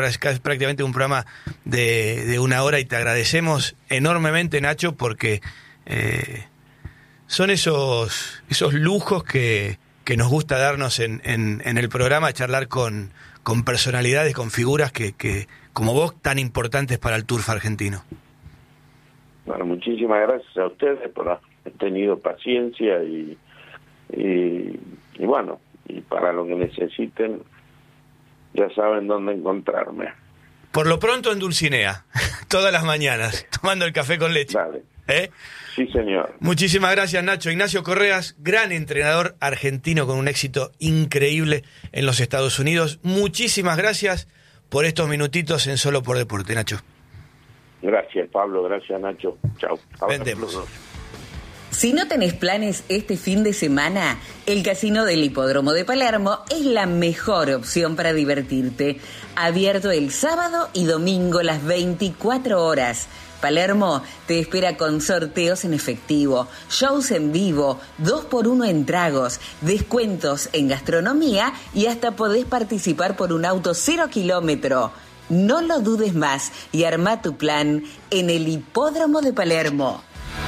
Es prácticamente un programa de 1 hora y te agradecemos enormemente, Nacho, porque son esos lujos que nos gusta darnos en el programa, charlar con personalidades, con figuras que como vos, tan importantes para el turf argentino. Bueno, muchísimas gracias a ustedes por haber tenido paciencia y bueno, y para lo que necesiten, ya saben dónde encontrarme. Por lo pronto en Dulcinea, todas las mañanas, tomando el café con leche. Dale. Sí, señor. Muchísimas gracias, Nacho. Ignacio Correas, gran entrenador argentino con un éxito increíble en los Estados Unidos. Muchísimas gracias por estos minutitos en Solo por Deporte, Nacho. Gracias, Pablo. Gracias, Nacho. Chau. Vendemos. Si no tenés planes este fin de semana, el Casino del Hipódromo de Palermo es la mejor opción para divertirte. Abierto el sábado y domingo las 24 horas. Palermo te espera con sorteos en efectivo, shows en vivo, 2x1 en tragos, descuentos en gastronomía y hasta podés participar por un auto 0 kilómetro. No lo dudes más y arma tu plan en el Hipódromo de Palermo.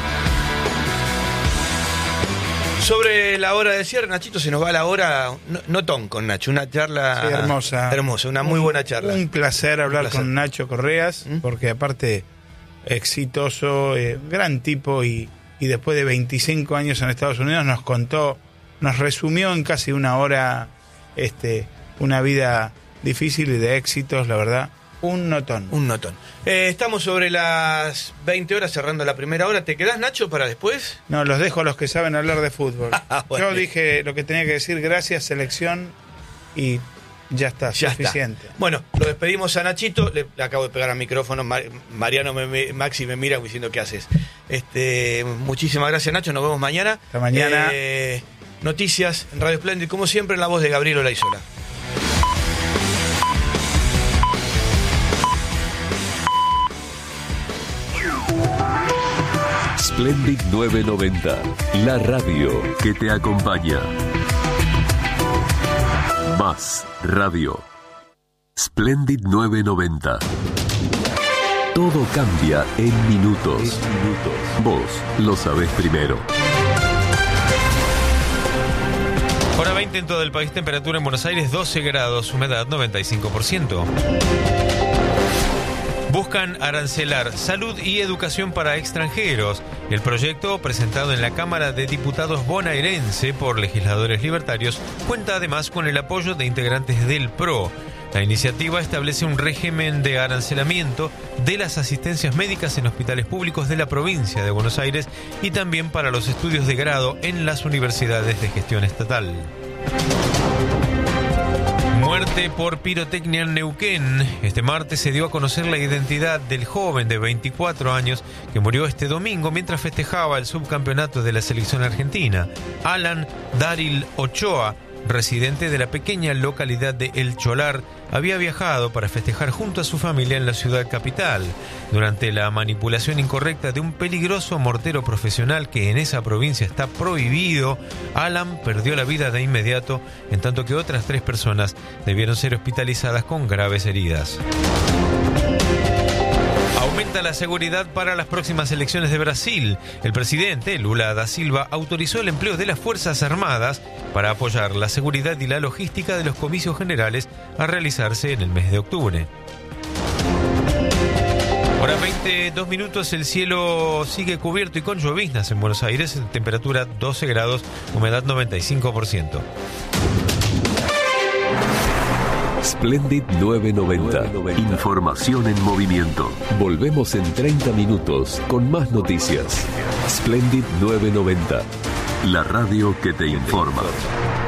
Sobre la hora de cierre, Nachito, se nos va la hora, notón con Nacho, una charla hermosa, una muy buena charla. Un placer hablar con Nacho Correas, porque aparte exitoso, gran tipo y después de 25 años en Estados Unidos nos resumió en casi 1 hora una vida difícil y de éxitos, la verdad. Un notón. Estamos sobre las 20 horas cerrando la primera hora. ¿Te quedás, Nacho, para después? No, los dejo a los que saben hablar de fútbol. Bueno. Yo dije lo que tenía que decir, gracias selección, y ya está, suficiente. Bueno, lo despedimos a Nachito. Le acabo de pegar al micrófono. Mariano Maxi me mira diciendo ¿qué haces? Muchísimas gracias, Nacho. Nos vemos mañana. Hasta mañana. Noticias en Radio Splendid, como siempre, en la voz de Gabriel Olaizola. Splendid 990, la radio que te acompaña. Más radio. Splendid 990. Todo cambia en minutos. Vos lo sabés primero. Hora 20 en todo el país, temperatura en Buenos Aires 12 grados, humedad 95%. Buscan arancelar salud y educación para extranjeros. El proyecto, presentado en la Cámara de Diputados bonaerense por legisladores libertarios, cuenta además con el apoyo de integrantes del PRO. La iniciativa establece un régimen de arancelamiento de las asistencias médicas en hospitales públicos de la provincia de Buenos Aires y también para los estudios de grado en las universidades de gestión estatal. Muerte por pirotecnia en Neuquén. Este martes se dio a conocer la identidad del joven de 24 años que murió este domingo mientras festejaba el subcampeonato de la selección argentina. Alan Daril Ochoa, residente de la pequeña localidad de El Cholar, había viajado para festejar junto a su familia en la ciudad capital. Durante la manipulación incorrecta de un peligroso mortero profesional que en esa provincia está prohibido, Alan perdió la vida de inmediato, en tanto que otras 3 personas debieron ser hospitalizadas con graves heridas. Aumenta la seguridad para las próximas elecciones de Brasil. El presidente Lula da Silva autorizó el empleo de las Fuerzas Armadas para apoyar la seguridad y la logística de los comicios generales a realizarse en el mes de octubre. Hora 22 minutos, el cielo sigue cubierto y con lloviznas en Buenos Aires, temperatura 12 grados, humedad 95%. Splendid 990. Información en movimiento. Volvemos en 30 minutos con más noticias. Splendid 990. La radio que te informa.